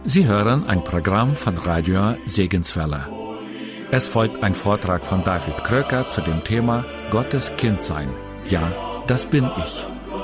Sie hören ein Programm von Radio Segenswelle. Es folgt ein Vortrag von David Kröker zu dem Thema Gottes Kind sein. Ja, das bin ich.